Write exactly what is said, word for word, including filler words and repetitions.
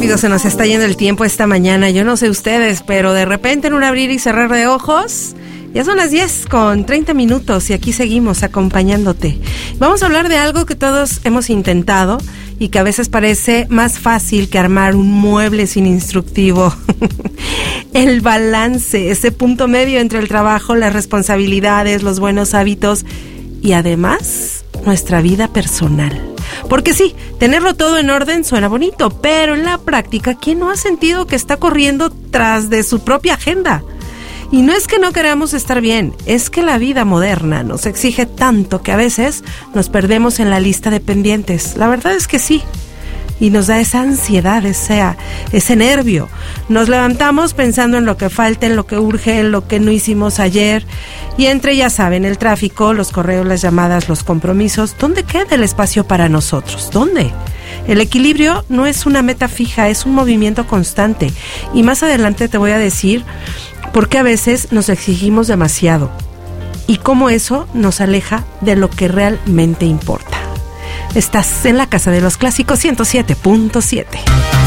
rápido se nos está yendo el tiempo esta mañana. Yo no sé ustedes, pero de repente en un abrir y cerrar de ojos, ya son las diez con treinta minutos y aquí seguimos acompañándote. Vamos a hablar de algo que todos hemos intentado y que a veces parece más fácil que armar un mueble sin instructivo. El balance, ese punto medio entre el trabajo, las responsabilidades, los buenos hábitos y además nuestra vida personal. Porque sí, tenerlo todo en orden suena bonito, pero en la práctica, ¿quién no ha sentido que está corriendo tras de su propia agenda? Y no es que no queramos estar bien, es que la vida moderna nos exige tanto que a veces nos perdemos en la lista de pendientes. La verdad es que sí. Y nos da esa ansiedad, ese, ese nervio. Nos levantamos pensando en lo que falta, en lo que urge, en lo que no hicimos ayer. Y entre, ya saben, el tráfico, los correos, las llamadas, los compromisos, ¿dónde queda el espacio para nosotros? ¿Dónde? El equilibrio no es una meta fija, es un movimiento constante. Y más adelante te voy a decir por qué a veces nos exigimos demasiado y cómo eso nos aleja de lo que realmente importa. Estás en la Casa de los Clásicos ciento siete punto siete.